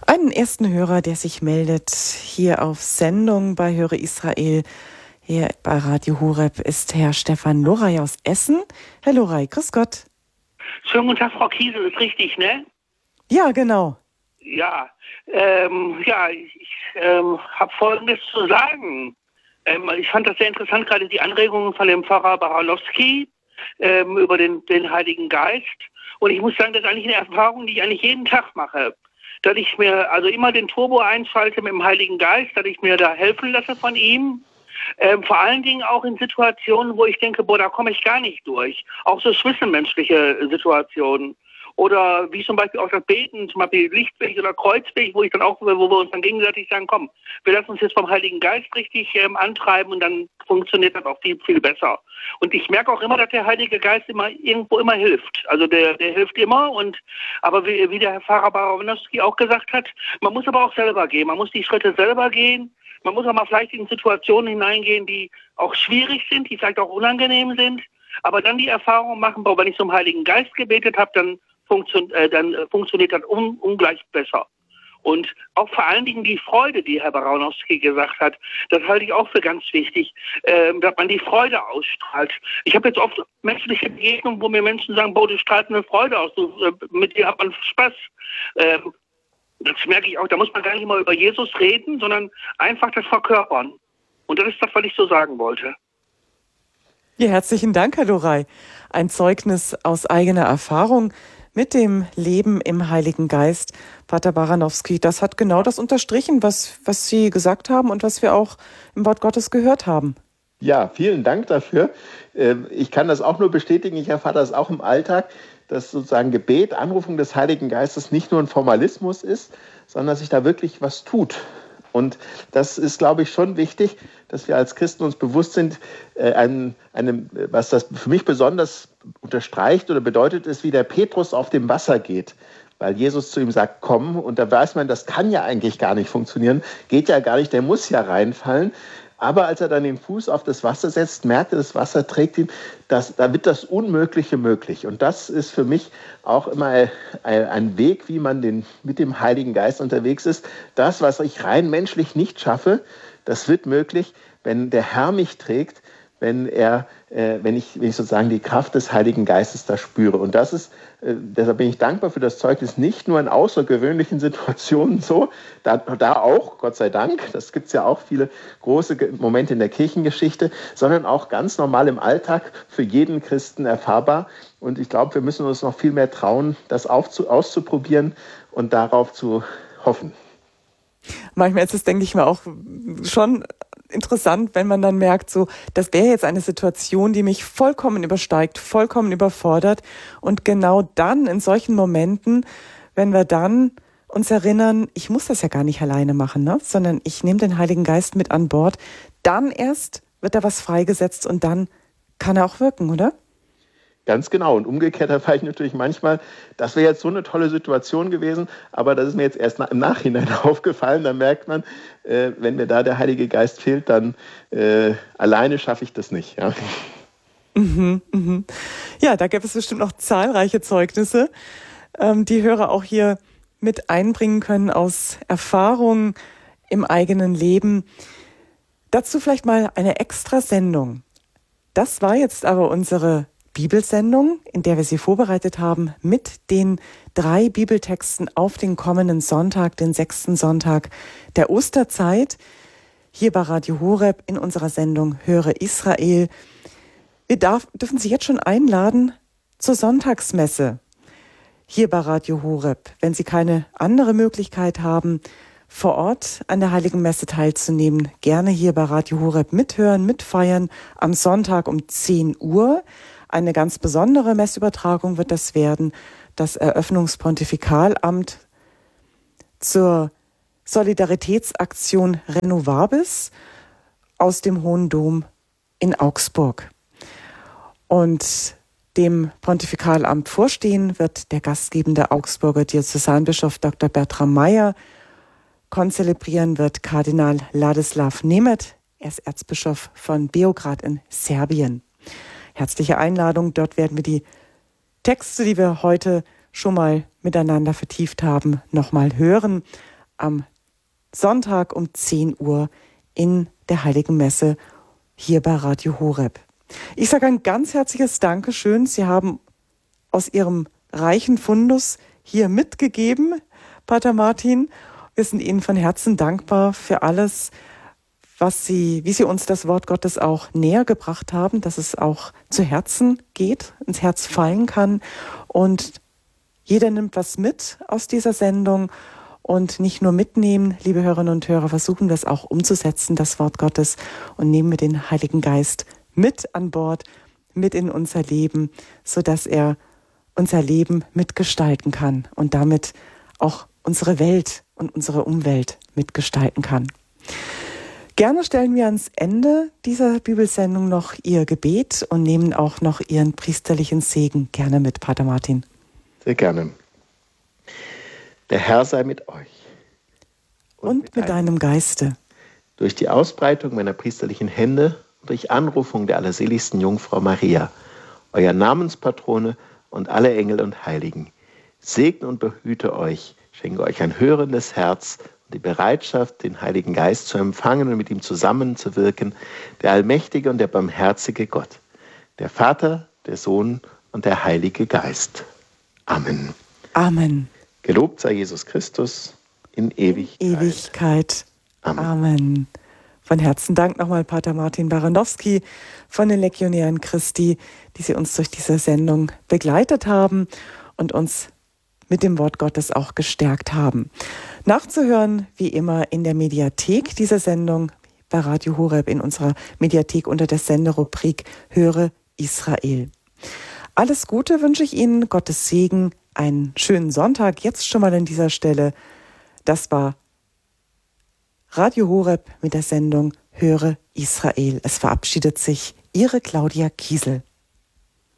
Einen ersten Hörer, der sich meldet hier auf Sendung bei Höre Israel, hier bei Radio Horeb, ist Herr Stefan Lorey aus Essen. Herr Lorey, grüß Gott. Schönen guten Tag, Frau Kiesel, ist richtig, ne? Ja, genau. Ja, ich habe Folgendes zu sagen. Ich fand das sehr interessant, gerade die Anregungen von dem Pfarrer Baranowski über den Heiligen Geist. Und ich muss sagen, das ist eigentlich eine Erfahrung, die ich eigentlich jeden Tag mache. Dass ich mir also immer den Turbo einschalte mit dem Heiligen Geist, dass ich mir da helfen lasse von ihm. Vor allen Dingen auch in Situationen, wo ich denke, da komme ich gar nicht durch. Auch so zwischenmenschliche Situationen. Oder wie zum Beispiel auch das Beten, zum Beispiel Lichtweg oder Kreuzweg, wo wir uns dann gegenseitig sagen, komm, wir lassen uns jetzt vom Heiligen Geist richtig antreiben und dann funktioniert das auch viel, viel besser. Und ich merke auch immer, dass der Heilige Geist irgendwo immer hilft. Also der hilft immer. Aber wie der Herr Pfarrer Baranowski auch gesagt hat, man muss aber auch selber gehen. Man muss die Schritte selber gehen. Man muss auch mal vielleicht in Situationen hineingehen, die auch schwierig sind, die vielleicht auch unangenehm sind. Aber dann die Erfahrung machen, wenn ich zum Heiligen Geist gebetet habe, dann funktioniert das ungleich besser. Und auch vor allen Dingen die Freude, die Herr Baranowski gesagt hat, das halte ich auch für ganz wichtig, dass man die Freude ausstrahlt. Ich habe jetzt oft menschliche Begegnungen, wo mir Menschen sagen, du strahlst eine Freude aus, mit dir hat man Spaß. Das merke ich auch, da muss man gar nicht immer über Jesus reden, sondern einfach das verkörpern. Und das ist das, was ich so sagen wollte. Ja, herzlichen Dank, Herr Lorey. Ein Zeugnis aus eigener Erfahrung mit dem Leben im Heiligen Geist. Pater Baranowski, das hat genau das unterstrichen, was Sie gesagt haben und was wir auch im Wort Gottes gehört haben. Ja, vielen Dank dafür. Ich kann das auch nur bestätigen, ich erfahre das auch im Alltag, dass sozusagen Gebet, Anrufung des Heiligen Geistes nicht nur ein Formalismus ist, sondern dass sich da wirklich was tut. Und das ist, glaube ich, schon wichtig, dass wir als Christen uns bewusst sind, was das für mich besonders unterstreicht oder bedeutet, ist, wie der Petrus auf dem Wasser geht. Weil Jesus zu ihm sagt, komm, und da weiß man, das kann ja eigentlich gar nicht funktionieren, geht ja gar nicht, der muss ja reinfallen. Aber als er dann den Fuß auf das Wasser setzt, merkt er, das Wasser trägt ihn, da wird das Unmögliche möglich. Und das ist für mich auch immer ein Weg, wie man mit dem Heiligen Geist unterwegs ist. Das, was ich rein menschlich nicht schaffe, das wird möglich, wenn der Herr mich trägt, wenn ich sozusagen die Kraft des Heiligen Geistes da spüre. Und das ist, deshalb bin ich dankbar für das Zeugnis, nicht nur in außergewöhnlichen Situationen so, da auch, Gott sei Dank, das gibt es ja auch viele große Momente in der Kirchengeschichte, sondern auch ganz normal im Alltag für jeden Christen erfahrbar. Und ich glaube, wir müssen uns noch viel mehr trauen, das auszuprobieren und darauf zu hoffen. Manchmal ist es, denke ich mal, auch schon interessant, wenn man dann merkt, so, das wäre jetzt eine Situation, die mich vollkommen übersteigt, vollkommen überfordert. Und genau dann, in solchen Momenten, wenn wir dann uns erinnern, ich muss das ja gar nicht alleine machen, ne? Sondern ich nehme den Heiligen Geist mit an Bord, dann erst wird da was freigesetzt und dann kann er auch wirken, oder? Ganz genau. Und umgekehrt erfahre ich natürlich manchmal, das wäre jetzt so eine tolle Situation gewesen, aber das ist mir jetzt erst im Nachhinein aufgefallen. Da merkt man, wenn mir da der Heilige Geist fehlt, dann alleine schaffe ich das nicht. Ja. Ja, da gäbe es bestimmt noch zahlreiche Zeugnisse, die Hörer auch hier mit einbringen können aus Erfahrungen im eigenen Leben. Dazu vielleicht mal eine extra Sendung. Das war jetzt aber unsere Bibelsendung, in der wir Sie vorbereitet haben mit den 3 Bibeltexten auf den kommenden Sonntag, den 6. Sonntag der Osterzeit. Hier bei Radio Horeb in unserer Sendung Höre Israel. Wir dürfen Sie jetzt schon einladen zur Sonntagsmesse hier bei Radio Horeb. Wenn Sie keine andere Möglichkeit haben, vor Ort an der Heiligen Messe teilzunehmen, gerne hier bei Radio Horeb mithören, mitfeiern am Sonntag um 10 Uhr. Eine ganz besondere Messübertragung wird das werden, das Eröffnungspontifikalamt zur Solidaritätsaktion Renovabis aus dem Hohen Dom in Augsburg. Und dem Pontifikalamt vorstehen wird der gastgebende Augsburger Diözesanbischof Dr. Bertram Meyer. Konzelebrieren wird Kardinal Ladislav Nemeth, er ist Erzbischof von Beograd in Serbien. Herzliche Einladung, dort werden wir die Texte, die wir heute schon mal miteinander vertieft haben, nochmal hören. am Sonntag um 10 Uhr in der Heiligen Messe hier bei Radio Horeb. Ich sage ein ganz herzliches Dankeschön. Sie haben aus Ihrem reichen Fundus hier mitgegeben, Pater Martin. Wir sind Ihnen von Herzen dankbar für alles, wie Sie uns das Wort Gottes auch näher gebracht haben, dass es auch zu Herzen geht, ins Herz fallen kann. Und jeder nimmt was mit aus dieser Sendung. Und nicht nur mitnehmen, liebe Hörerinnen und Hörer, versuchen wir es auch umzusetzen, das Wort Gottes, und nehmen wir den Heiligen Geist mit an Bord, mit in unser Leben, sodass er unser Leben mitgestalten kann und damit auch unsere Welt und unsere Umwelt mitgestalten kann. Gerne stellen wir ans Ende dieser Bibelsendung noch Ihr Gebet und nehmen auch noch Ihren priesterlichen Segen gerne mit, Pater Martin. Sehr gerne. Der Herr sei mit euch. Und mit deinem Geiste. Durch die Ausbreitung meiner priesterlichen Hände und durch Anrufung der allerseligsten Jungfrau Maria, euer Namenspatrone und alle Engel und Heiligen, segne und behüte euch, schenke euch ein hörendes Herz und die Bereitschaft, den Heiligen Geist zu empfangen und mit ihm zusammenzuwirken, der allmächtige und der barmherzige Gott, der Vater, der Sohn und der Heilige Geist. Amen. Amen. Gelobt sei Jesus Christus in Ewigkeit. Amen. Amen. Von Herzen Dank nochmal Pater Martin Baranowski von den Legionären Christi, die Sie uns durch diese Sendung begleitet haben und uns mit dem Wort Gottes auch gestärkt haben. Nachzuhören, wie immer, in der Mediathek dieser Sendung bei Radio Horeb in unserer Mediathek unter der Senderubrik Höre Israel. Alles Gute wünsche ich Ihnen, Gottes Segen, einen schönen Sonntag, jetzt schon mal an dieser Stelle. Das war Radio Horeb mit der Sendung Höre Israel. Es verabschiedet sich Ihre Claudia Kiesel.